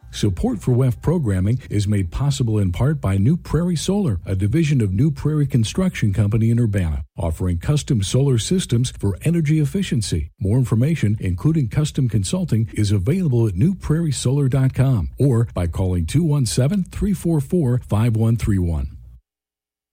Support for WEF programming is made possible in part by New Prairie Solar, a division of New Prairie Construction Company in Urbana, offering custom solar systems for energy efficiency. More information, including custom consulting, is available at newprairiesolar.com or by calling 217-344-5131.